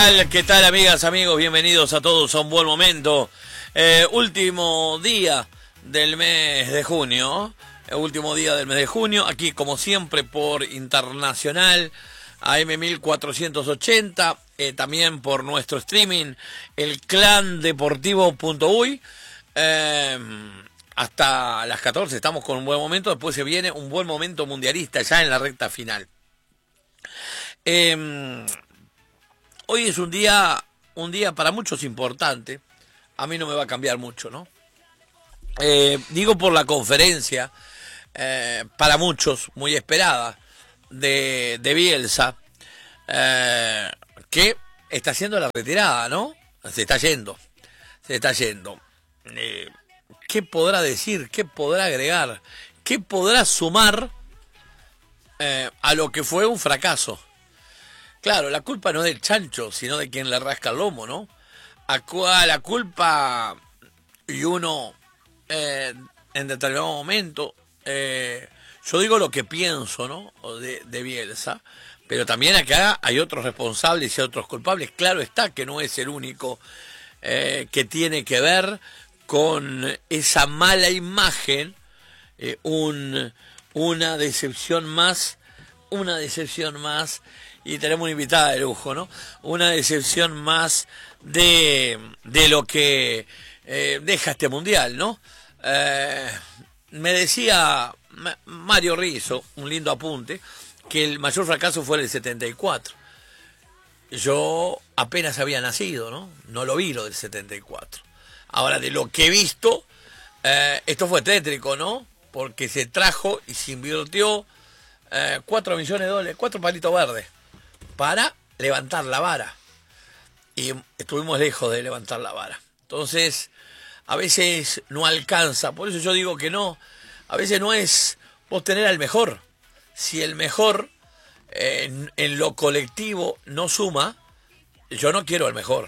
¿Qué tal, amigas, amigos? Bienvenidos a todos a un buen momento. Último día del mes de junio. Último día del mes de junio. Aquí, como siempre, por Internacional AM1480. También por nuestro streaming, elclandeportivo.uy. Hasta las 14 estamos con un buen momento. Después se viene un buen momento mundialista ya en la recta final. Hoy es un día para muchos importante. A mí no me va a cambiar mucho, ¿no? Digo por la conferencia, para muchos, muy esperada, de Bielsa, que está haciendo la retirada, ¿no? Se está yendo. ¿Qué podrá decir? ¿Qué podrá agregar? ¿Qué podrá sumar a lo que fue un fracaso? Claro, la culpa no es del chancho, sino de quien le rasca el lomo, ¿no? La culpa, y uno en determinado momento, yo digo lo que pienso, ¿no? De Bielsa, pero también acá hay otros responsables y otros culpables. Claro está que no es el único que tiene que ver con esa mala imagen, una decepción más, y tenemos una invitada de lujo, ¿no? Una decepción más de lo que deja este mundial, ¿no? Me decía Mario Rizzo, un lindo apunte, que el mayor fracaso fue el 74. Yo apenas había nacido, ¿no? No lo vi lo del 74. Ahora, de lo que he visto, esto fue tétrico, ¿no? Porque se trajo y se invirtió 4 millones de dólares, 4 palitos verdes, para levantar la vara. Y estuvimos lejos de levantar la vara. Entonces, a veces no alcanza. Por eso yo digo que no. A veces no es vos tener al mejor. Si el mejor en lo colectivo no suma, yo no quiero al mejor.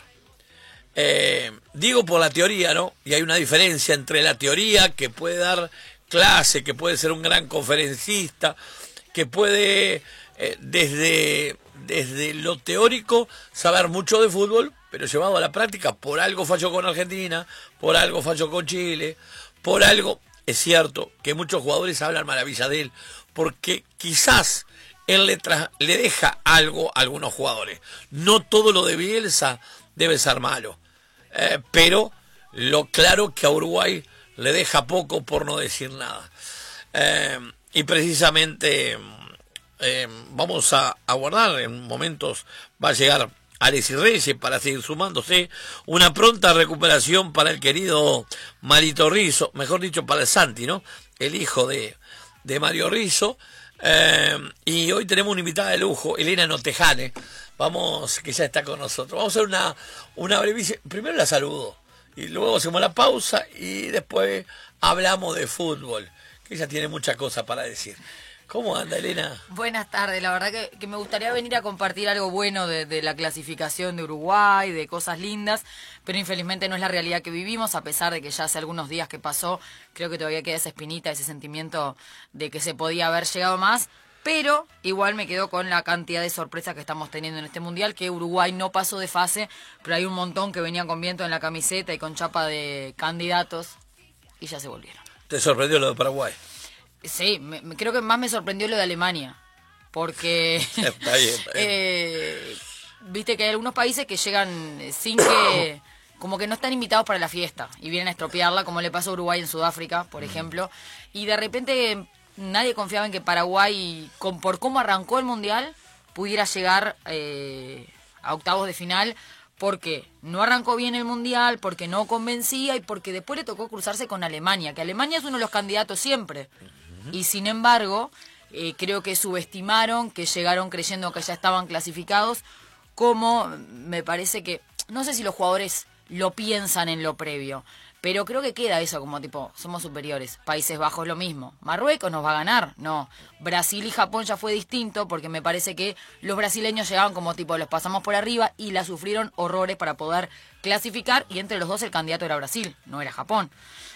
Digo por la teoría, ¿no? Y hay una diferencia entre la teoría, que puede dar clase, que puede ser un gran conferencista, que puede desde lo teórico saber mucho de fútbol, pero llevado a la práctica. Por algo falló con Argentina, por algo falló con Chile, por algo es cierto que muchos jugadores hablan maravilla de él, porque quizás él le deja algo a algunos jugadores. No todo lo de Bielsa debe ser malo, pero lo claro que a Uruguay le deja poco, por no decir nada. Y precisamente vamos a guardar, en momentos va a llegar Alexis Reyes para seguir sumándose. Una pronta recuperación para el querido Marito Rizzo, mejor dicho para el Santi, ¿no? El hijo de Mario Rizzo. Y hoy tenemos una invitada de lujo, Elena Notejane, que ya está con nosotros. Vamos a hacer una brevísima. Primero la saludo, y luego hacemos la pausa, y después hablamos de fútbol, que ella tiene muchas cosas para decir. ¿Cómo anda, Elena? Buenas tardes, la verdad que me gustaría venir a compartir algo bueno de la clasificación de Uruguay, de cosas lindas, pero infelizmente no es la realidad que vivimos, a pesar de que ya hace algunos días que pasó, creo que todavía queda esa espinita, ese sentimiento de que se podía haber llegado más, pero igual me quedo con la cantidad de sorpresas que estamos teniendo en este Mundial, que Uruguay no pasó de fase, pero hay un montón que venían con viento en la camiseta y con chapa de candidatos, y ya se volvieron. ¿Te sorprendió lo de Paraguay? Sí, creo que más me sorprendió lo de Alemania, porque Está bien. Viste que hay algunos países que llegan sin que, como que no están invitados para la fiesta y vienen a estropearla, como le pasó a Uruguay en Sudáfrica, por ejemplo, y de repente nadie confiaba en que Paraguay, por cómo arrancó el Mundial, pudiera llegar a octavos de final, porque no arrancó bien el Mundial, porque no convencía y porque después le tocó cruzarse con Alemania, que Alemania es uno de los candidatos siempre. Y sin embargo, creo que subestimaron, que llegaron creyendo que ya estaban clasificados, como me parece que, no sé si los jugadores lo piensan en lo previo, pero creo que queda eso como tipo, somos superiores. Países Bajos lo mismo. ¿Marruecos nos va a ganar? No. Brasil y Japón ya fue distinto, porque me parece que los brasileños llegaban como tipo, los pasamos por arriba y la sufrieron horrores para poder clasificar, y entre los dos el candidato era Brasil, no era Japón.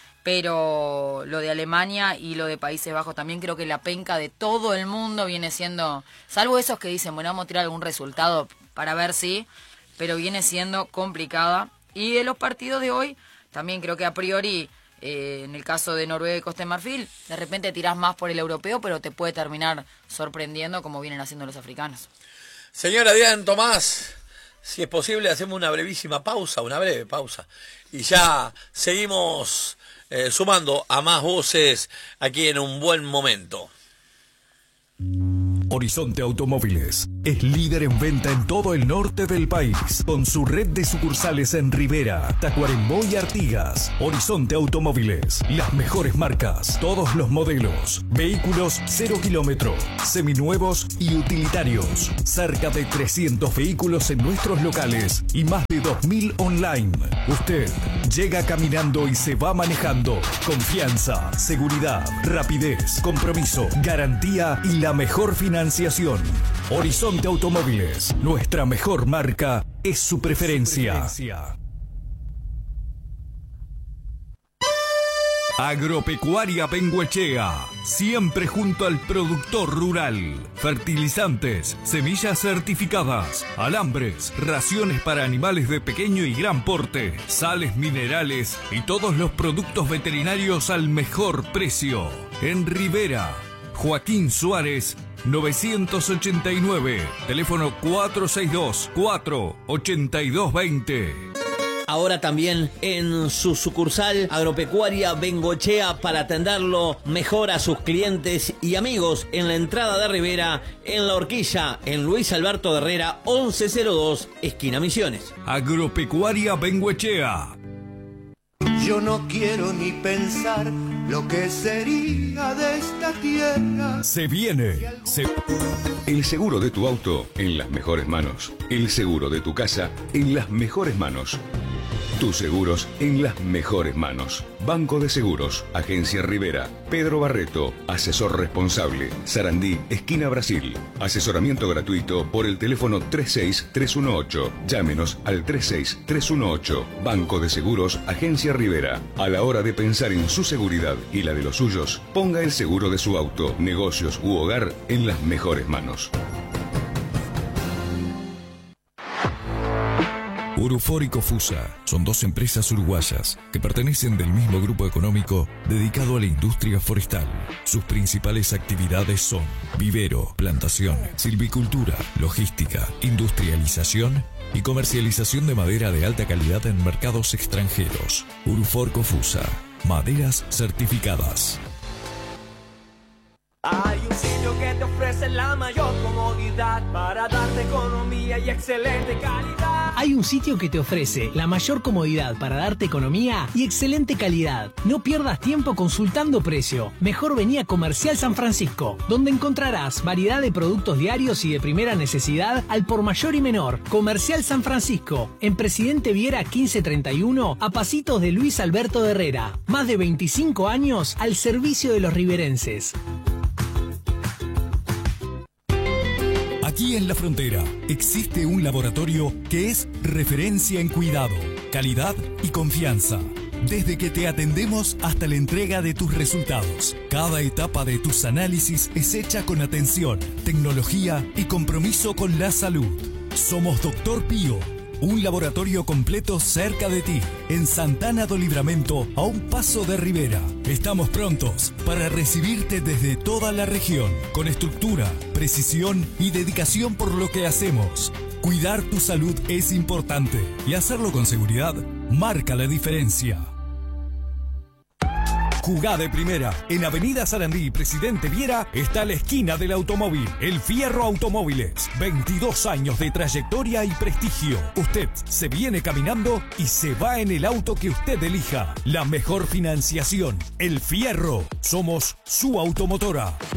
Pero lo de Alemania y lo de Países Bajos también, creo que la penca de todo el mundo viene siendo, salvo esos que dicen, bueno, vamos a tirar algún resultado para ver si, pero viene siendo complicada. Y de los partidos de hoy, también creo que a priori, en el caso de Noruega y Costa de Marfil, de repente tirás más por el europeo, pero te puede terminar sorprendiendo como vienen haciendo los africanos. Señora Diana Tomás, si es posible hacemos una brevísima pausa, una breve pausa, y ya seguimos sumando a más voces aquí en Un Buen Momento. Horizonte Automóviles es líder en venta en todo el norte del país, con su red de sucursales en Rivera, Tacuarembó y Artigas. Horizonte Automóviles, las mejores marcas, todos los modelos, vehículos 0 kilómetro, seminuevos y utilitarios. Cerca de 300 vehículos en nuestros locales y más de 2000 online. Usted llega caminando y se va manejando. Confianza, seguridad, rapidez, compromiso, garantía y la mejor financiación. Horizonte Automóviles, nuestra mejor marca es su preferencia. Agropecuaria Bengoechea, siempre junto al productor rural. Fertilizantes, semillas certificadas, alambres, raciones para animales de pequeño y gran porte, sales minerales y todos los productos veterinarios al mejor precio. En Rivera, Joaquín Suárez 989, teléfono 462-48220. Ahora también en su sucursal Agropecuaria Bengoechea para atenderlo mejor a sus clientes y amigos en la entrada de Rivera, en La Horquilla, en Luis Alberto de Herrera, 1102, esquina Misiones. Agropecuaria Bengoechea. Yo no quiero ni pensar lo que sería de esta tierra. Se viene. El seguro de tu auto en las mejores manos. El seguro de tu casa en las mejores manos. Tus seguros en las mejores manos. Banco de Seguros, Agencia Rivera, Pedro Barreto, asesor responsable, Sarandí, esquina Brasil. Asesoramiento gratuito por el teléfono 36318. Llámenos al 36318. Banco de Seguros, Agencia Rivera. A la hora de pensar en su seguridad y la de los suyos, ponga el seguro de su auto, negocios u hogar en las mejores manos. Urufor y Cofusa son dos empresas uruguayas que pertenecen del mismo grupo económico dedicado a la industria forestal. Sus principales actividades son vivero, plantación, silvicultura, logística, industrialización y comercialización de madera de alta calidad en mercados extranjeros. Urufor Cofusa, maderas certificadas. Hay un sitio que te ofrece la mayor comodidad para darte economía y excelente calidad. Hay un sitio que te ofrece la mayor comodidad para darte economía y excelente calidad. No pierdas tiempo consultando precio. Mejor vení a Comercial San Francisco, donde encontrarás variedad de productos diarios y de primera necesidad al por mayor y menor. Comercial San Francisco, en Presidente Viera 1531, a pasitos de Luis Alberto de Herrera. Más de 25 años al servicio de los riverenses. Aquí en La Frontera existe un laboratorio que es referencia en cuidado, calidad y confianza. Desde que te atendemos hasta la entrega de tus resultados, cada etapa de tus análisis es hecha con atención, tecnología y compromiso con la salud. Somos Dr. Pío, un laboratorio completo cerca de ti, en Santana do Livramento, a un paso de Rivera. Estamos prontos para recibirte desde toda la región, con estructura, precisión y dedicación por lo que hacemos. Cuidar tu salud es importante y hacerlo con seguridad marca la diferencia. Jugá de primera. En Avenida Sarandí, Presidente Viera, está la esquina del automóvil. El Fierro Automóviles. 22 años de trayectoria y prestigio. Usted se viene caminando y se va en el auto que usted elija. La mejor financiación. El Fierro. Somos su automotora.